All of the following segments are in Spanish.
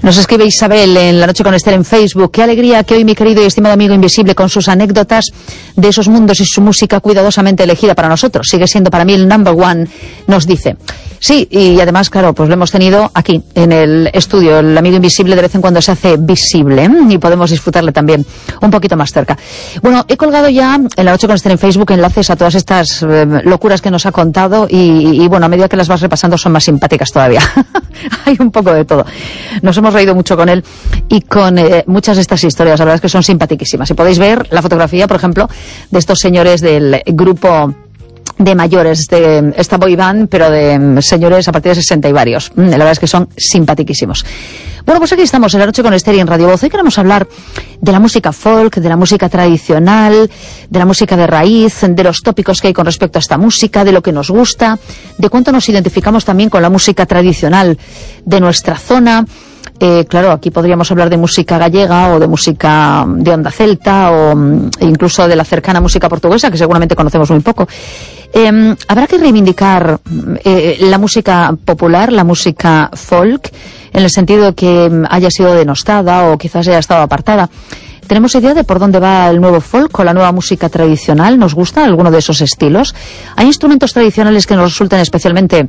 Nos escribe Isabel en La Noche con Esther en Facebook. Qué alegría que hoy mi querido y estimado amigo invisible, con sus anécdotas de esos mundos y su música cuidadosamente elegida para nosotros, sigue siendo para mí el number one, nos dice. Sí, y además, claro, pues lo hemos tenido aquí, en el estudio. El amigo invisible de vez en cuando se hace visible, y podemos disfrutarle también un poquito más cerca. Bueno, he colgado ya en La Noche con Esther en Facebook enlaces a todas estas locuras que nos ha contado y bueno, a medida que las vas repasando son más simpáticas todavía. Hay un poco de todo. Nos hemos reído mucho con él y con muchas de estas historias. La verdad es que son simpaticísimas. Si podéis ver la fotografía, por ejemplo, de estos señores del grupo de mayores de esta boy band, pero de señores a partir de 60 y varios. La verdad es que son simpaticísimos. Bueno, pues aquí estamos en La Noche con Esther y en Radio Voz. Hoy queremos hablar de la música folk, de la música tradicional, de la música de raíz, de los tópicos que hay con respecto a esta música, de lo que nos gusta, de cuánto nos identificamos también con la música tradicional de nuestra zona. Claro, aquí podríamos hablar de música gallega o de música de onda celta o incluso de la cercana música portuguesa, que seguramente conocemos muy poco. Habrá que reivindicar la música popular, la música folk, en el sentido de que haya sido denostada o quizás haya estado apartada. ¿Tenemos idea de por dónde va el nuevo folk o la nueva música tradicional? ¿Nos gusta alguno de esos estilos? ¿Hay instrumentos tradicionales que nos resulten especialmente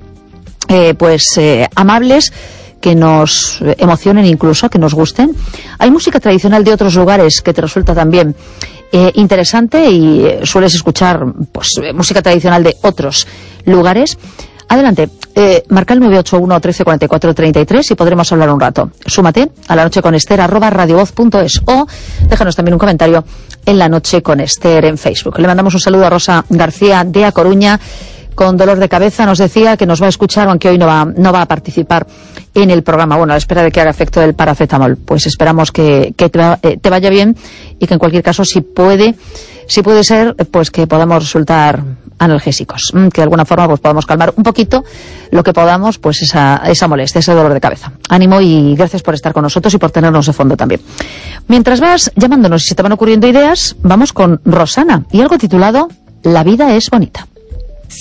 amables, que nos emocionen incluso, que nos gusten? Hay música tradicional de otros lugares que te resulta también interesante y sueles escuchar música tradicional de otros lugares. Adelante, marca el 981 13 44 33 y podremos hablar un rato. Súmate a La Noche con Esther @radiovoz.es o déjanos también un comentario en La Noche con Esther en Facebook. Le mandamos un saludo a Rosa García de A Coruña. Con dolor de cabeza nos decía que nos va a escuchar, aunque hoy no va a participar en el programa. Bueno, a la espera de que haga efecto del paracetamol. Pues esperamos que te vaya bien y que en cualquier caso, si puede ser, pues que podamos resultar analgésicos. Que de alguna forma pues podamos calmar un poquito lo que podamos, pues esa molestia, ese dolor de cabeza. Ánimo y gracias por estar con nosotros y por tenernos de fondo también. Mientras vas llamándonos y se te van ocurriendo ideas, vamos con Rosana y algo titulado La vida es bonita.